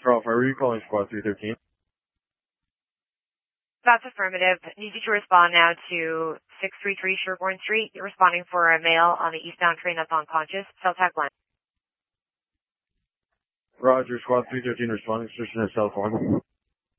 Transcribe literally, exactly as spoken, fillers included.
Charles, are you calling Squad three thirteen? That's affirmative. Need you to respond now to six three three Sherborne Street. You're responding for a male on the eastbound train that's unconscious. Cell tag line. Roger, Squad three thirteen responding, position at cell phone.